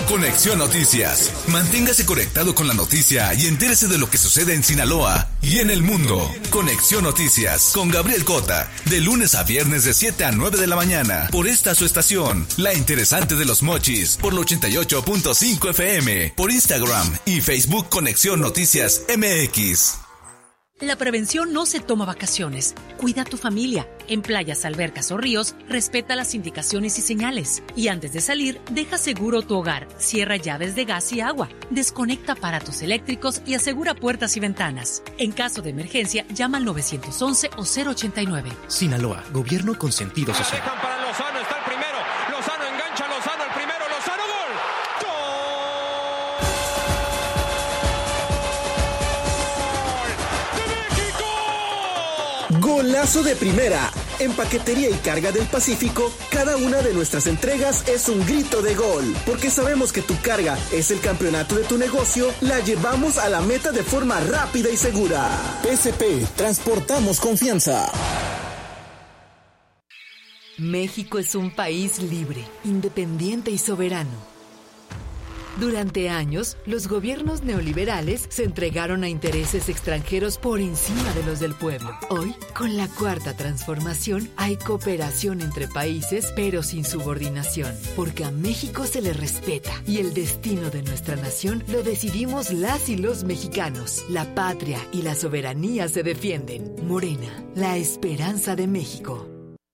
Conexión Noticias. Manténgase conectado con la noticia y entérese de lo que sucede en Sinaloa y en el mundo. Conexión Noticias con Gabriel Cota. De lunes a viernes de 7 a 9 de la mañana. Por esta su estación, La Interesante de los Mochis. Por el 88.5 FM. Por Instagram y Facebook Conexión Noticias MX. La prevención no se toma vacaciones. Cuida a tu familia. En playas, albercas o ríos, respeta las indicaciones y señales. Y antes de salir, deja seguro tu hogar. Cierra llaves de gas y agua. Desconecta aparatos eléctricos y asegura puertas y ventanas. En caso de emergencia, llama al 911 o 089. Sinaloa, gobierno con sentido social. Para Lozano, está el primero. Lozano engancha, Lozano el primero. Lozano, gol. Golazo de primera. En Paquetería y Carga del Pacífico, cada una de nuestras entregas es un grito de gol. Porque sabemos que tu carga es el campeonato de tu negocio, la llevamos a la meta de forma rápida y segura. PSP, transportamos confianza. México es un país libre, independiente y soberano. Durante años, los gobiernos neoliberales se entregaron a intereses extranjeros por encima de los del pueblo. Hoy, con la Cuarta Transformación, hay cooperación entre países, pero sin subordinación, porque a México se le respeta y el destino de nuestra nación lo decidimos las y los mexicanos. La patria y la soberanía se defienden. Morena, la esperanza de México.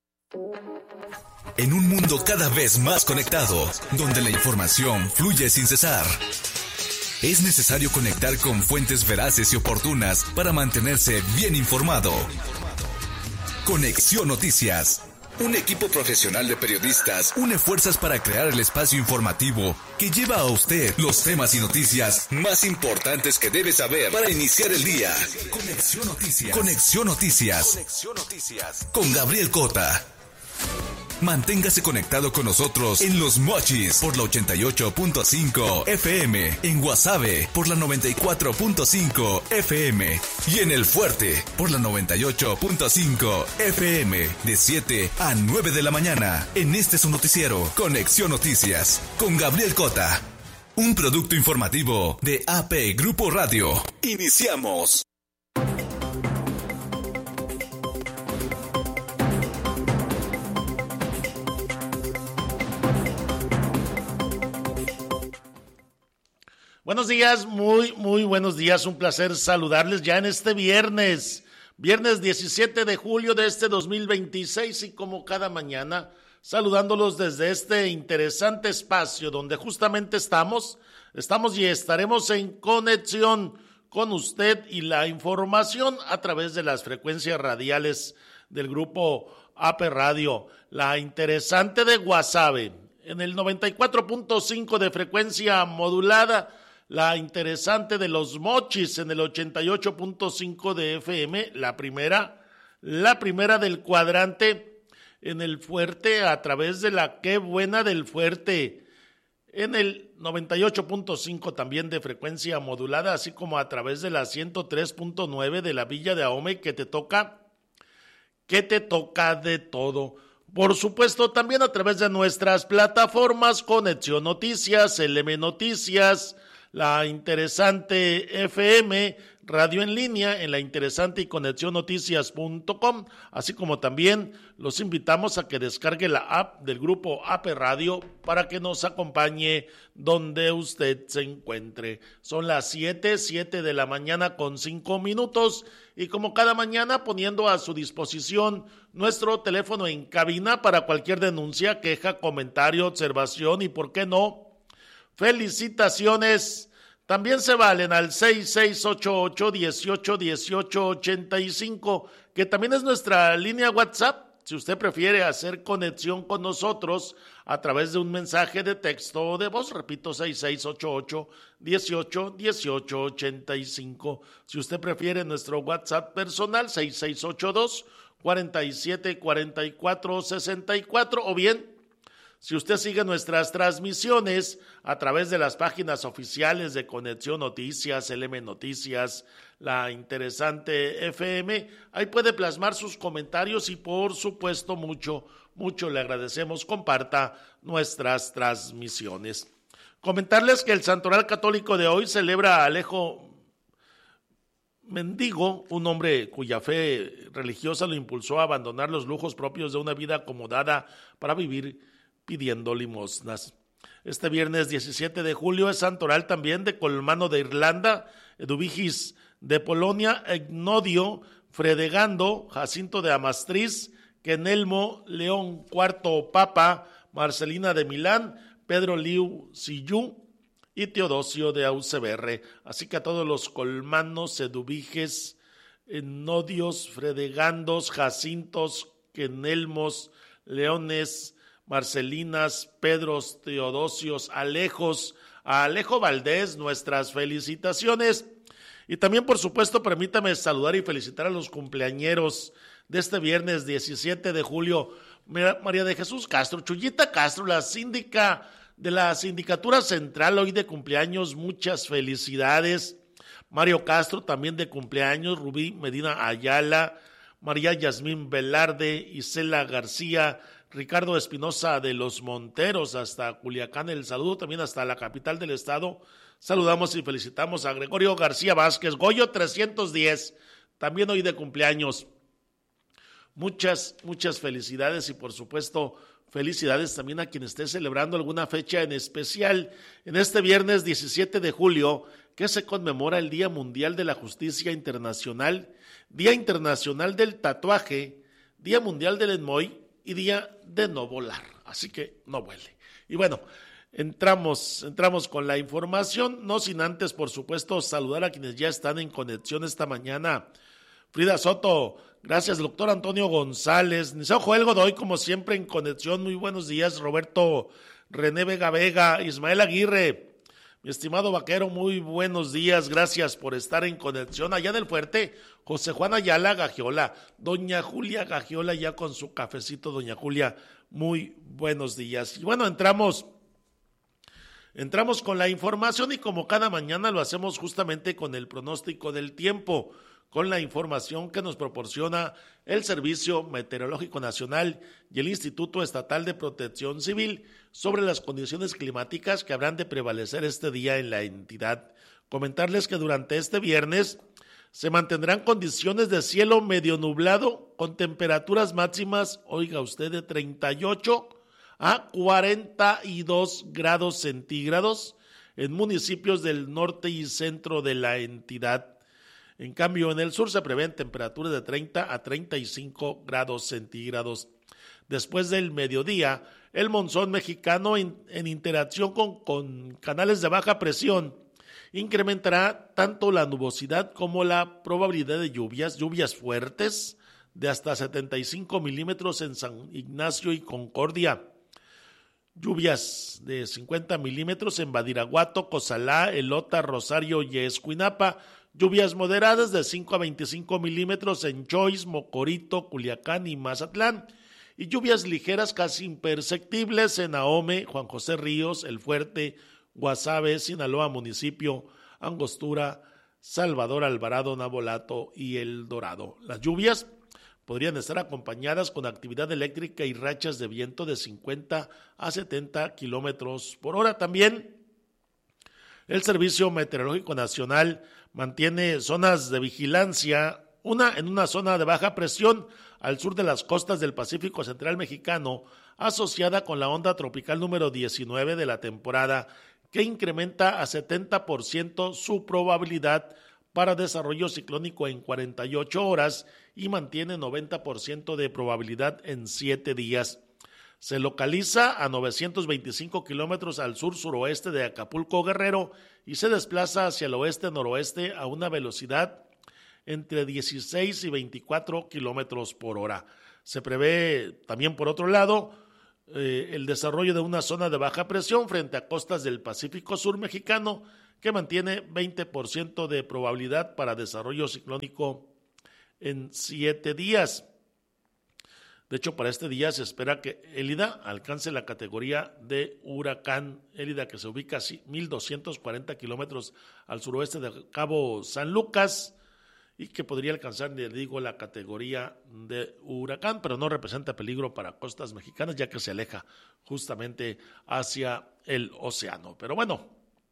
En un mundo cada vez más conectado, donde la información fluye sin cesar, es necesario conectar con fuentes veraces y oportunas para mantenerse bien informado. Conexión Noticias. Un equipo profesional de periodistas une fuerzas para crear el espacio informativo que lleva a usted los temas y noticias más importantes que debe saber para iniciar el día. Conexión Noticias. Conexión Noticias. Conexión Noticias. Con Gabriel Cota. Manténgase conectado con nosotros en Los Mochis por la 88.5 FM, en Guasave por la 94.5 FM y en El Fuerte por la 98.5 FM de 7 a 9 de la mañana. En este su noticiero, Conexión Noticias, con Gabriel Cota. Un producto informativo de AP Grupo Radio. Iniciamos. Buenos días, muy buenos días, un placer saludarles ya en este viernes 17 de julio de este 2026 y como cada mañana saludándolos desde este interesante espacio donde justamente estamos y estaremos en conexión con usted y la información a través de las frecuencias radiales del grupo AP Radio, la interesante de Guasave, en el 94.5 de frecuencia modulada, la interesante de Los Mochis en el 88.5 de FM, la primera del cuadrante en el Fuerte a través de la Qué Buena del Fuerte, en el 98.5 también de frecuencia modulada, así como a través de la 103.9 de la Villa de Ahome, que te toca de todo. Por supuesto, también a través de nuestras plataformas Conexión Noticias, LM Noticias, la interesante FM, radio en línea en la interesante y conexionnoticias.com, así como también los invitamos a que descargue la app del grupo AP Radio para que nos acompañe donde usted se encuentre. Son las 7 de la mañana con 5 minutos y como cada mañana poniendo a su disposición nuestro teléfono en cabina para cualquier denuncia, queja, comentario, observación y por qué no, felicitaciones. También se valen al 6688-181885, que también es nuestra línea WhatsApp, si usted prefiere hacer conexión con nosotros a través de un mensaje de texto o de voz, repito, 6688-181885. Si usted prefiere nuestro WhatsApp personal, 6682-474464, o bien, si usted sigue nuestras transmisiones a través de las páginas oficiales de Conexión Noticias, LM Noticias, la interesante FM, ahí puede plasmar sus comentarios y por supuesto mucho le agradecemos, comparta nuestras transmisiones. Comentarles que el Santoral Católico de hoy celebra a Alejo Mendigo, un hombre cuya fe religiosa lo impulsó a abandonar los lujos propios de una vida acomodada para vivir pidiendo limosnas. Este viernes 17 de julio es Santoral también de Colmano de Irlanda, Eduvigis de Polonia, Ignodio Fredegando, Jacinto de Amastriz, Kenelmo León IV Papa, Marcelina de Milán, Pedro Liu Sillú y Teodosio de Auceberre. Así que a todos los colmanos, eduviges, nodios, fredegandos, jacintos, quenelmos, leones, marcelinas, pedros, teodosios, alejos, a Alejo Valdés, nuestras felicitaciones. Y también, por supuesto, permítame saludar y felicitar a los cumpleañeros de este viernes 17 de julio. María de Jesús Castro, Chuyita Castro, la síndica de la Sindicatura Central, hoy de cumpleaños, muchas felicidades. Mario Castro también de cumpleaños, Rubí Medina Ayala, María Yasmín Velarde, Isela García, Ricardo Espinosa de los Monteros, hasta Culiacán, el saludo también hasta la capital del estado. Saludamos y felicitamos a Gregorio García Vázquez, Goyo 310, también hoy de cumpleaños. Muchas felicidades y por supuesto felicidades también a quien esté celebrando alguna fecha en especial en este viernes 17 de julio, que se conmemora el Día Mundial de la Justicia Internacional, Día Internacional del Tatuaje, Día Mundial del Enmoy y Día de No Volar. Así que no vuele. Y bueno, entramos con la información, no sin antes, por supuesto, saludar a quienes ya están en conexión esta mañana. Frida Soto, gracias, doctor Antonio González, Niceo Joel Godoy, como siempre en conexión, muy buenos días, Roberto René Vega, Ismael Aguirre, mi estimado vaquero, muy buenos días, gracias por estar en conexión, allá del Fuerte, José Juan Ayala Gagiola, doña Julia Gagiola, ya con su cafecito, doña Julia, muy buenos días. Y bueno, entramos con la información y como cada mañana lo hacemos justamente con el pronóstico del tiempo, con la información que nos proporciona el Servicio Meteorológico Nacional y el Instituto Estatal de Protección Civil sobre las condiciones climáticas que habrán de prevalecer este día en la entidad. Comentarles que durante este viernes se mantendrán condiciones de cielo medio nublado con temperaturas máximas, oiga usted, de 38 a 42 grados centígrados en municipios del norte y centro de la entidad. En cambio, en el sur se prevén temperaturas de 30 a 35 grados centígrados. Después del mediodía, el monzón mexicano en interacción con canales de baja presión incrementará tanto la nubosidad como la probabilidad de lluvias fuertes de hasta 75 milímetros en San Ignacio y Concordia. Lluvias de 50 milímetros en Badiraguato, Cozalá, Elota, Rosario y Escuinapa. Lluvias moderadas de 5 a 25 milímetros en Choix, Mocorito, Culiacán y Mazatlán. Y lluvias ligeras casi imperceptibles en Ahome, Juan José Ríos, El Fuerte, Guasave, Sinaloa Municipio, Angostura, Salvador Alvarado, Navolato y El Dorado. Las lluvias podrían estar acompañadas con actividad eléctrica y rachas de viento de 50 a 70 kilómetros por hora. También el Servicio Meteorológico Nacional mantiene zonas de vigilancia, en una zona de baja presión al sur de las costas del Pacífico Central Mexicano, asociada con la onda tropical número 19 de la temporada, que incrementa a 70% su probabilidad para desarrollo ciclónico en 48 horas y mantiene 90% de probabilidad en 7 días. Se localiza a 925 kilómetros al sur-suroeste de Acapulco, Guerrero, y se desplaza hacia el oeste-noroeste a una velocidad entre 16 y 24 kilómetros por hora. Se prevé también, por otro lado, el desarrollo de una zona de baja presión frente a costas del Pacífico Sur mexicano, que mantiene 20% de probabilidad para desarrollo ciclónico en 7 días. De hecho, para este día se espera que Élida alcance la categoría de huracán. Élida, que se ubica a 1.240 kilómetros al suroeste de Cabo San Lucas y que podría alcanzar, le digo, la categoría de huracán, pero no representa peligro para costas mexicanas, ya que se aleja justamente hacia el océano. Pero bueno,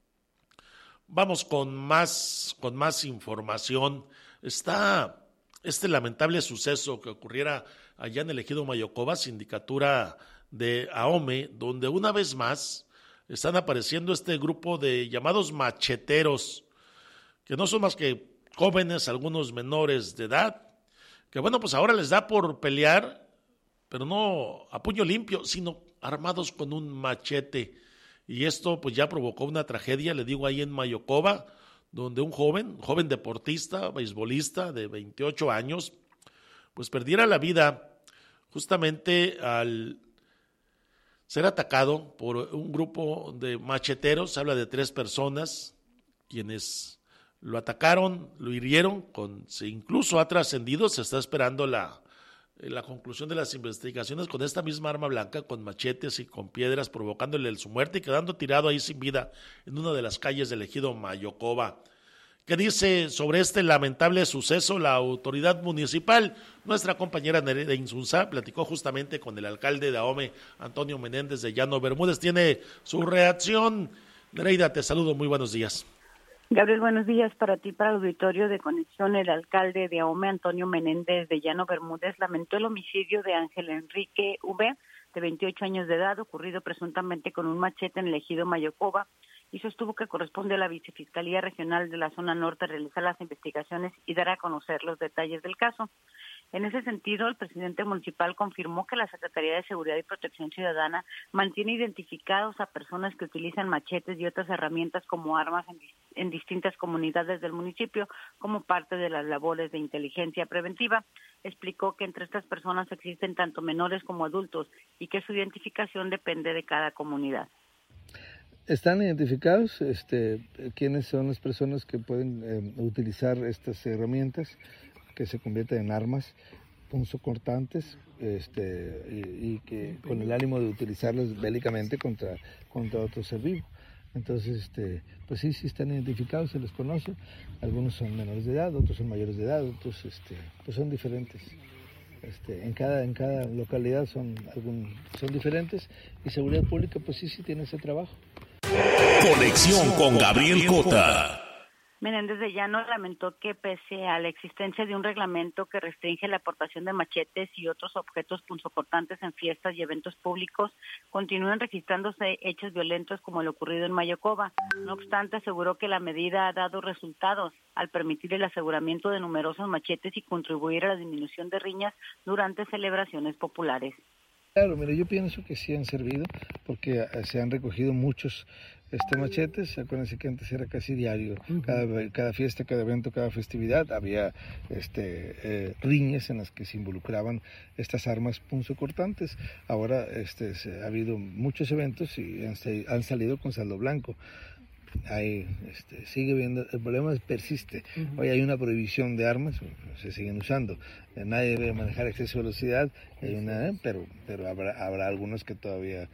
vamos con más información. Está este lamentable suceso que ocurriera allá en el ejido Mayocoba, sindicatura de Ahome, donde una vez más están apareciendo este grupo de llamados macheteros, que no son más que jóvenes, algunos menores de edad, que bueno, pues ahora les da por pelear, pero no a puño limpio, sino armados con un machete. Y esto pues ya provocó una tragedia, le digo, ahí en Mayocoba, donde un joven deportista, beisbolista de 28 años, pues perdiera la vida justamente al ser atacado por un grupo de macheteros. Se habla de 3 personas quienes lo atacaron, lo hirieron, incluso ha trascendido, se está esperando la conclusión de las investigaciones con esta misma arma blanca, con machetes y con piedras, provocándole su muerte y quedando tirado ahí sin vida en una de las calles del ejido Mayocoba. ¿Qué dice sobre este lamentable suceso la autoridad municipal? Nuestra compañera Nereida Insunza platicó justamente con el alcalde de Ahome, Antonio Menéndez de Llano Bermúdez. Tiene su reacción. Nereida, te saludo, muy buenos días. Gabriel, buenos días para ti, para el auditorio de Conexión. El alcalde de Ahome, Antonio Menéndez de Llano Bermúdez, lamentó el homicidio de Ángel Enrique V, de 28 años de edad, ocurrido presuntamente con un machete en el ejido Mayocoba, y sostuvo que corresponde a la Vicefiscalía Regional de la Zona Norte realizar las investigaciones y dar a conocer los detalles del caso. En ese sentido, el presidente municipal confirmó que la Secretaría de Seguridad y Protección Ciudadana mantiene identificados a personas que utilizan machetes y otras herramientas como armas en distintas comunidades del municipio como parte de las labores de inteligencia preventiva. Explicó que entre estas personas existen tanto menores como adultos y que su identificación depende de cada comunidad. Están identificados quiénes son las personas que pueden utilizar estas herramientas que se convierten en armas punzocortantes y que con el ánimo de utilizarlas bélicamente contra otro ser vivo. Entonces, pues sí están identificados, se les conoce. Algunos son menores de edad, otros son mayores de edad, otros pues son diferentes. En cada localidad son diferentes, y Seguridad Pública pues sí tiene ese trabajo. Conexión con Gabriel Cota. Menéndez de Llano lamentó que pese a la existencia de un reglamento que restringe la aportación de machetes y otros objetos punzocortantes en fiestas y eventos públicos, continúan registrándose hechos violentos como el ocurrido en Mayocoba. No obstante, aseguró que la medida ha dado resultados al permitir el aseguramiento de numerosos machetes y contribuir a la disminución de riñas durante celebraciones populares. Claro, mira, yo pienso que sí han servido porque se han recogido muchos machetes. Acuérdense que antes era casi diario, cada fiesta, cada evento, cada festividad había riñas en las que se involucraban estas armas punzocortantes. Ahora ha habido muchos eventos y han salido con saldo blanco. Ahí sigue viendo, el problema persiste. Hoy hay una prohibición de armas, se siguen usando. Nadie debe manejar exceso de velocidad, pero habrá algunos que todavía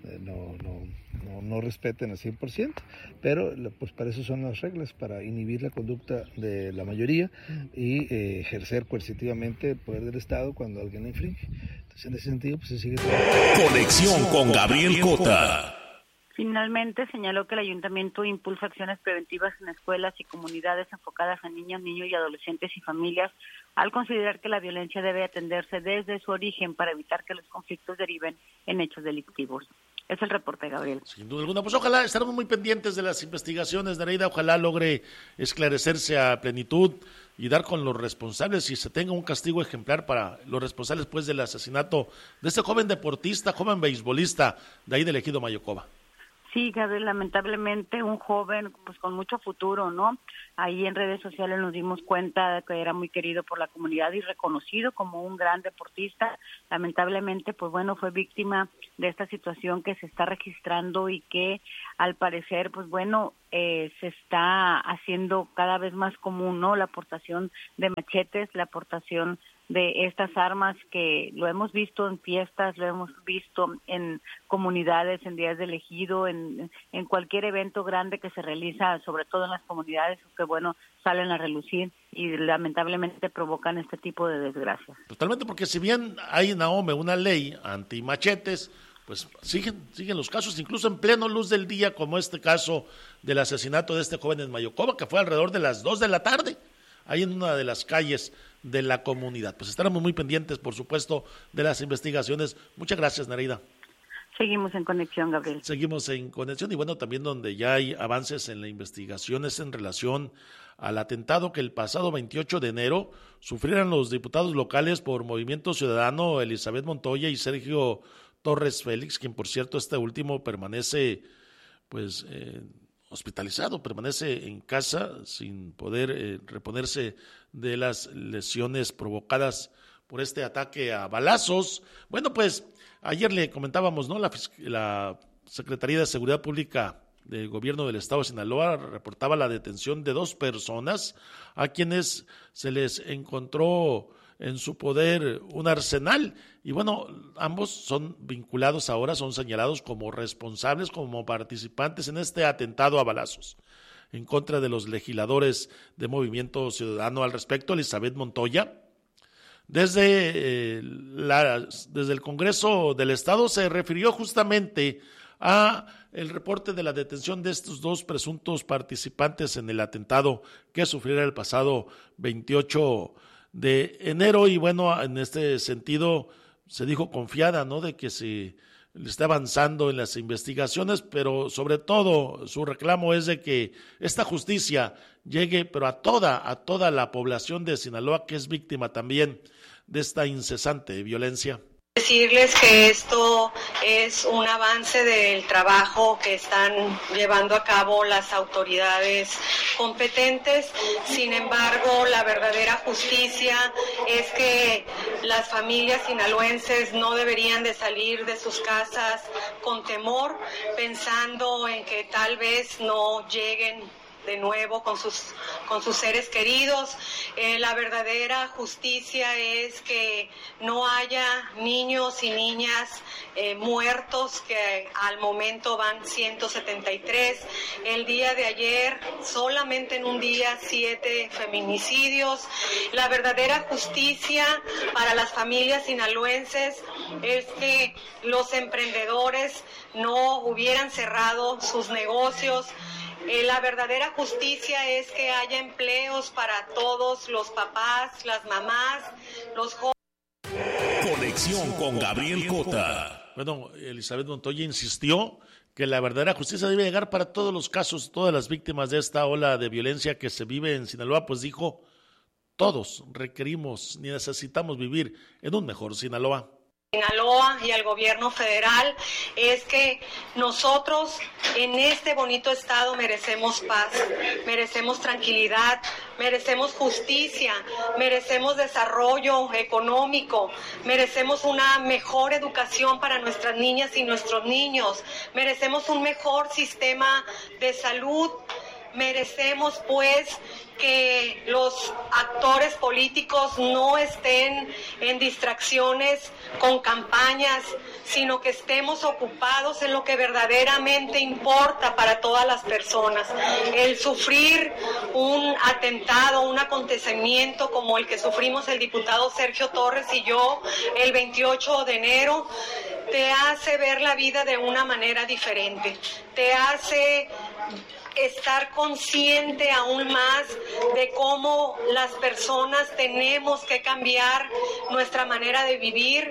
no respeten al 100%, pero pues para eso son las reglas, para inhibir la conducta de la mayoría y ejercer coercitivamente el poder del Estado cuando alguien la infringe. Entonces, en ese sentido, pues se sigue trabajando. Conexión con Gabriel Cota. Finalmente, señaló que el ayuntamiento impulsa acciones preventivas en escuelas y comunidades enfocadas a niños, niños y adolescentes y familias, al considerar que la violencia debe atenderse desde su origen para evitar que los conflictos deriven en hechos delictivos. Es el reporte, Gabriel. Sin duda alguna, pues ojalá, estaremos muy pendientes de las investigaciones, Nereida, ojalá logre esclarecerse a plenitud y dar con los responsables y se tenga un castigo ejemplar para los responsables pues del asesinato de este joven deportista, joven beisbolista de ahí del ejido Mayocoba. Sí, Gabriel, lamentablemente un joven pues con mucho futuro, ¿no? Ahí en redes sociales nos dimos cuenta de que era muy querido por la comunidad y reconocido como un gran deportista. Lamentablemente, pues bueno, fue víctima de esta situación que se está registrando y que al parecer, pues bueno, se está haciendo cada vez más común, ¿no? La aportación de machetes, la aportación de estas armas que lo hemos visto en fiestas, lo hemos visto en comunidades, en días de ejido, en cualquier evento grande que se realiza, sobre todo en las comunidades, que bueno, salen a relucir y lamentablemente provocan este tipo de desgracias. Totalmente, porque si bien hay, Naome, una ley anti-machetes, pues siguen los casos, incluso en pleno luz del día, como este caso del asesinato de este joven en Mayocoba, que fue alrededor de las 2 de la tarde, ahí en una de las calles de la comunidad. Pues estaremos muy pendientes, por supuesto, de las investigaciones. Muchas gracias, Nereida. Seguimos en conexión, Gabriel. Seguimos en conexión, y bueno, también donde ya hay avances en la investigación es en relación al atentado que el pasado 28 de enero sufrieron los diputados locales por Movimiento Ciudadano Elizabeth Montoya y Sergio Torres Félix, quien por cierto este último permanece pues hospitalizado, permanece en casa sin poder reponerse de las lesiones provocadas por este ataque a balazos. Bueno, pues ayer le comentábamos, ¿no? La Secretaría de Seguridad Pública del Gobierno del Estado de Sinaloa reportaba la detención de 2 personas a quienes se les encontró en su poder un arsenal, y bueno, ambos son vinculados ahora, son señalados como responsables, como participantes en este atentado a balazos en contra de los legisladores de Movimiento Ciudadano. Al respecto, Elizabeth Montoya, desde el Congreso del Estado, se refirió justamente a el reporte de la detención de estos 2 presuntos participantes en el atentado que sufriera el pasado 28 de enero, y bueno, en este sentido se dijo confiada, ¿no?, de que se está avanzando en las investigaciones, pero sobre todo su reclamo es de que esta justicia llegue, pero a toda la población de Sinaloa, que es víctima también de esta incesante violencia. Decirles que esto es un avance del trabajo que están llevando a cabo las autoridades competentes. Sin embargo, la verdadera justicia es que las familias sinaloenses no deberían de salir de sus casas con temor, pensando en que tal vez no lleguen de nuevo con sus seres queridos. La verdadera justicia es que no haya niños y niñas muertos, que al momento van 173. El día de ayer, solamente en un día, 7 feminicidios. La verdadera justicia para las familias sinaloenses es que los emprendedores no hubieran cerrado sus negocios. La verdadera justicia es que haya empleos para todos los papás, las mamás, los jóvenes. Conexión con Gabriel Cota. Bueno, Elizabeth Montoya insistió que la verdadera justicia debe llegar para todos los casos, todas las víctimas de esta ola de violencia que se vive en Sinaloa, pues dijo, todos requerimos ni necesitamos vivir en un mejor Sinaloa. Sinaloa y al gobierno federal es que nosotros en este bonito estado merecemos paz, merecemos tranquilidad, merecemos justicia, merecemos desarrollo económico, merecemos una mejor educación para nuestras niñas y nuestros niños, merecemos un mejor sistema de salud. Merecemos, pues, que los actores políticos no estén en distracciones con campañas, sino que estemos ocupados en lo que verdaderamente importa para todas las personas. El sufrir un atentado, un acontecimiento como el que sufrimos el diputado Sergio Torres y yo el 28 de enero, te hace ver la vida de una manera diferente, te hace estar consciente aún más de cómo las personas tenemos que cambiar nuestra manera de vivir.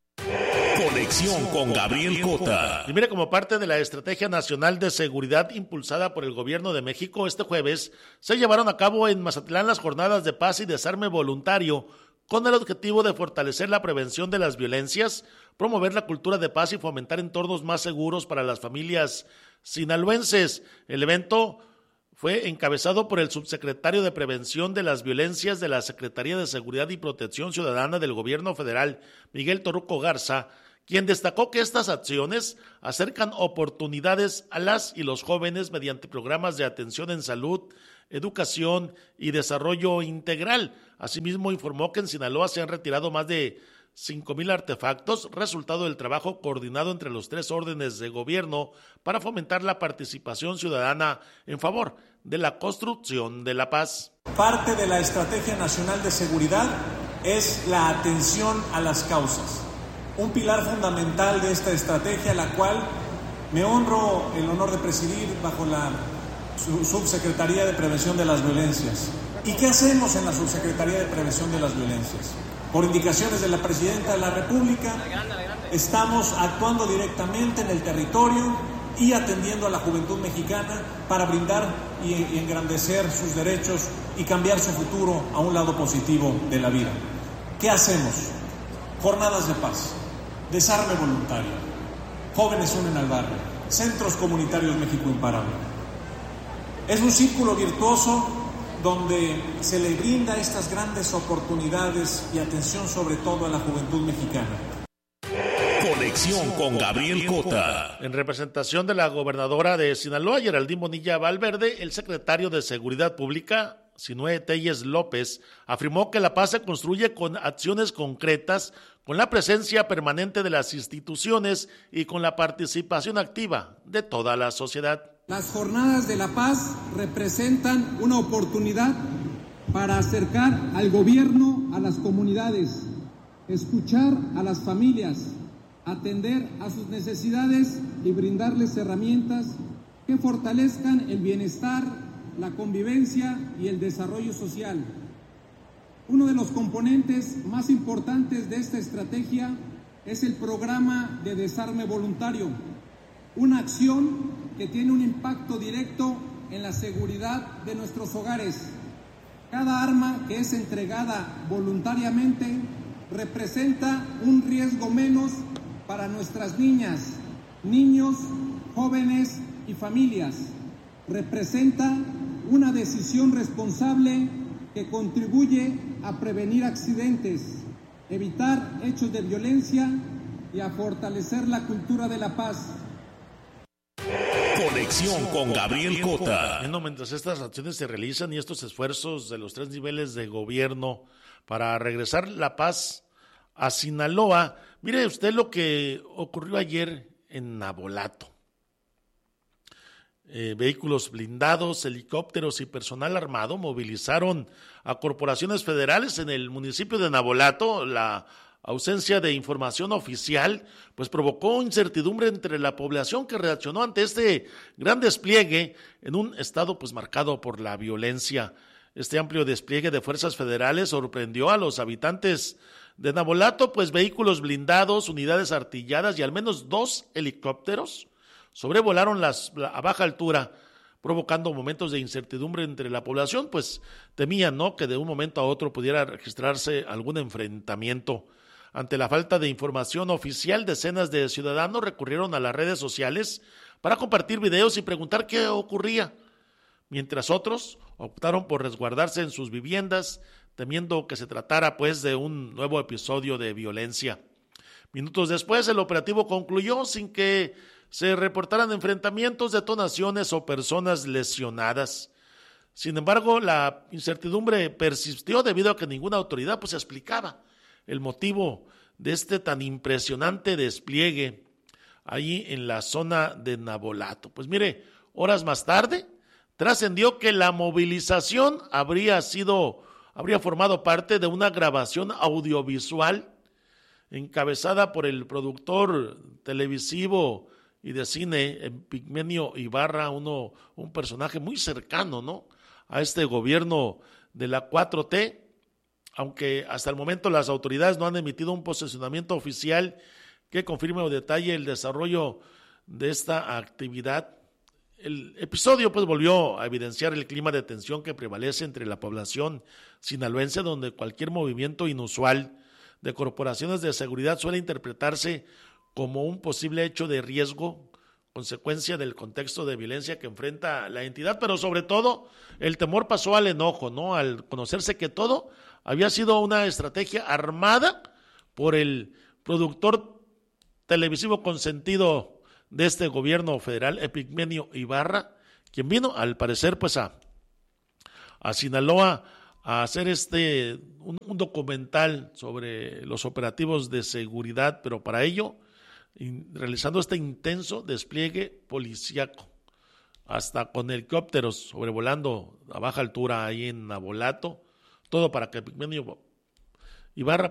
Conexión con Gabriel Cota. Y mire, como parte de la Estrategia Nacional de Seguridad impulsada por el Gobierno de México, este jueves se llevaron a cabo en Mazatlán las jornadas de paz y desarme voluntario, con el objetivo de fortalecer la prevención de las violencias, promover la cultura de paz y fomentar entornos más seguros para las familias sinaloenses. El evento fue encabezado por el subsecretario de Prevención de las Violencias de la Secretaría de Seguridad y Protección Ciudadana del Gobierno Federal, Miguel Torruco Garza, quien destacó que estas acciones acercan oportunidades a las y los jóvenes mediante programas de atención en salud, educación y desarrollo integral. Asimismo, informó que en Sinaloa se han retirado más de 5,000 artefactos, resultado del trabajo coordinado entre los 3 órdenes de gobierno para fomentar la participación ciudadana en favor de la construcción de la paz. Parte de la Estrategia Nacional de Seguridad es la atención a las causas. Un pilar fundamental de esta estrategia, la cual me honro el honor de presidir bajo la Subsecretaría de Prevención de las Violencias. ¿Y qué hacemos en la Subsecretaría de Prevención de las Violencias? Por indicaciones de la Presidenta de la República, estamos actuando directamente en el territorio y atendiendo a la juventud mexicana para brindar y engrandecer sus derechos y cambiar su futuro a un lado positivo de la vida. ¿Qué hacemos? Jornadas de paz, desarme voluntario, jóvenes unen al barrio, centros comunitarios México Imparable. Es un círculo virtuoso donde se le brinda estas grandes oportunidades y atención sobre todo a la juventud mexicana. Conexión con Gabriel Cota. En representación de la gobernadora de Sinaloa, Geraldine Bonilla Valverde, el secretario de Seguridad Pública, Sinué Telles López, afirmó que la paz se construye con acciones concretas, con la presencia permanente de las instituciones y con la participación activa de toda la sociedad. Las jornadas de la paz representan una oportunidad para acercar al gobierno a las comunidades, escuchar a las familias, atender a sus necesidades y brindarles herramientas que fortalezcan el bienestar, la convivencia y el desarrollo social. Uno de los componentes más importantes de esta estrategia es el programa de desarme voluntario, una acción que tiene un impacto directo en la seguridad de nuestros hogares. Cada arma que es entregada voluntariamente representa un riesgo menos para nuestras niñas, niños, jóvenes y familias. Representa una decisión responsable que contribuye a prevenir accidentes, evitar hechos de violencia y a fortalecer la cultura de la paz. Conexión con Gabriel Cota. Bueno, mientras estas acciones se realizan y estos esfuerzos de los 3 niveles de gobierno para regresar la paz a Sinaloa, mire usted lo que ocurrió ayer en Navolato. Vehículos blindados, helicópteros y personal armado movilizaron a corporaciones federales en el municipio de Navolato. La ausencia de información oficial pues provocó incertidumbre entre la población, que reaccionó ante este gran despliegue en un estado pues marcado por la violencia. Este amplio despliegue de fuerzas federales sorprendió a los habitantes de Navolato, pues vehículos blindados, unidades artilladas y al menos 2 helicópteros sobrevolaron a baja altura, provocando momentos de incertidumbre entre la población, pues temían, ¿no?, que de un momento a otro pudiera registrarse algún enfrentamiento. Ante la falta de información oficial, decenas de ciudadanos recurrieron a las redes sociales para compartir videos y preguntar qué ocurría, mientras otros optaron por resguardarse en sus viviendas, temiendo que se tratara pues de un nuevo episodio de violencia. Minutos después, el operativo concluyó sin que se reportaran enfrentamientos, detonaciones o personas lesionadas. Sin embargo, la incertidumbre persistió debido a que ninguna autoridad pues explicaba el motivo de este tan impresionante despliegue ahí en la zona de Navolato. Pues mire, horas más tarde trascendió que la movilización habría formado parte de una grabación audiovisual encabezada por el productor televisivo y de cine Epigmenio Ibarra, un personaje muy cercano, ¿no?, a este gobierno de la 4T, aunque hasta el momento las autoridades no han emitido un posicionamiento oficial que confirme o detalle el desarrollo de esta actividad. El episodio pues volvió a evidenciar el clima de tensión que prevalece entre la población sinaloense, donde cualquier movimiento inusual de corporaciones de seguridad suele interpretarse como un posible hecho de riesgo, consecuencia del contexto de violencia que enfrenta la entidad, pero sobre todo el temor pasó al enojo, ¿no?, al conocerse que todo había sido una estrategia armada por el productor televisivo consentido de este gobierno federal, Epigmenio Ibarra, quien vino al parecer pues a Sinaloa a hacer un documental sobre los operativos de seguridad, pero para ello realizando este intenso despliegue policíaco, hasta con helicópteros sobrevolando a baja altura ahí en Nabolato, todo para que Epigmenio Ibarra